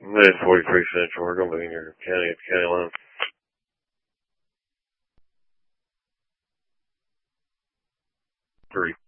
It's 43 Central. We're going to be in your county at the county line. 3.